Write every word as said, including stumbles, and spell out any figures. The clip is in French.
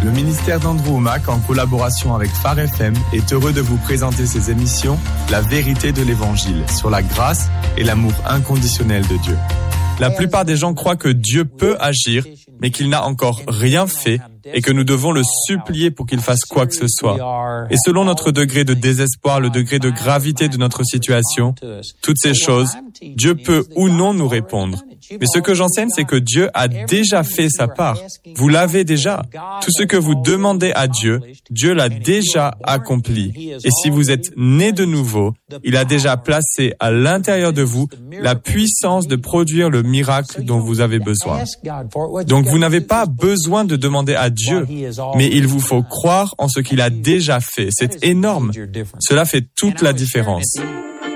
Le ministère d'Andrew Wommack, en collaboration avec Phare F M, est heureux de vous présenter ses émissions « La vérité de l'Évangile » sur la grâce et l'amour inconditionnel de Dieu. La plupart des gens croient que Dieu peut agir, mais qu'il n'a encore rien fait et que nous devons le supplier pour qu'il fasse quoi que ce soit. Et selon notre degré de désespoir, le degré de gravité de notre situation, toutes ces choses, Dieu peut ou non nous répondre. Mais ce que j'enseigne, c'est que Dieu a déjà fait sa part. Vous l'avez déjà. Tout ce que vous demandez à Dieu, Dieu l'a déjà accompli. Et si vous êtes né de nouveau, il a déjà placé à l'intérieur de vous la puissance de produire le miracle dont vous avez besoin. Donc vous n'avez pas besoin de demander à Dieu, mais il vous faut croire en ce qu'il a déjà fait. C'est énorme. Cela fait toute la différence.